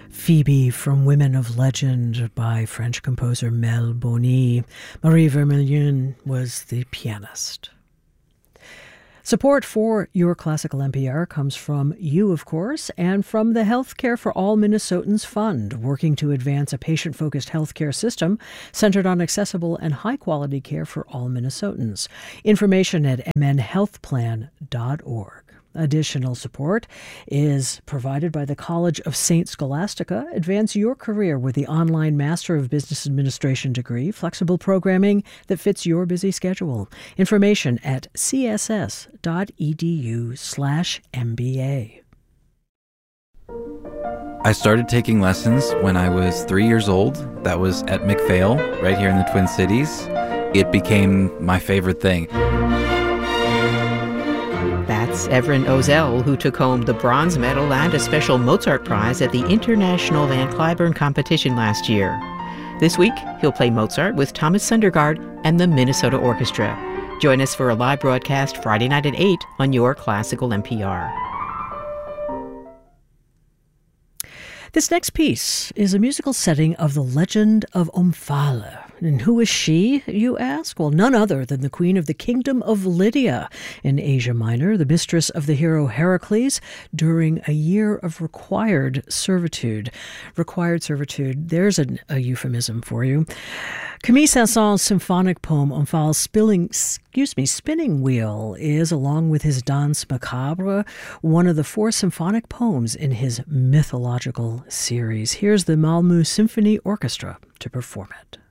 Phoebe from Women of Legend by French composer Mel Boni. Marie Vermeulen was the pianist. Support for Your Classical NPR comes from you, of course, and from the Healthcare for All Minnesotans Fund, working to advance a patient-focused healthcare system centered on accessible and high-quality care for all Minnesotans. Information at mnhealthplan.org. Additional support is provided by the College of St. Scholastica. Advance your career with the online Master of Business Administration degree, flexible programming that fits your busy schedule. Information at css.edu/MBA. I started taking lessons when I was 3 years old. That was at McPhail, right here in the Twin Cities. It became my favorite thing. That's Everin Ozell, who took home the bronze medal and a special Mozart Prize at the International Van Cliburn competition last year. This week, he'll play Mozart with Thomas Sundergaard and the Minnesota Orchestra. Join us for a live broadcast Friday night at 8 on Your Classical NPR. This next piece is a musical setting of the legend of Omphale. And who is she, you ask? Well, none other than the queen of the kingdom of Lydia in Asia Minor, the mistress of the hero Heracles during a year of required servitude. Required servitude, there's a euphemism for you. Camille Saint-Saëns's symphonic poem Omphale's Spinning Wheel is, along with his Danse Macabre, one of the 4 symphonic poems in his mythological series. Here's the Malmö Symphony Orchestra to perform it.